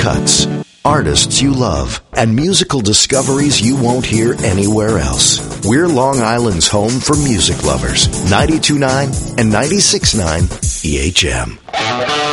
cuts, artists you love, and musical discoveries you won't hear anywhere else. We're Long Island's home for music lovers. 92.9 and 96.9 EHM.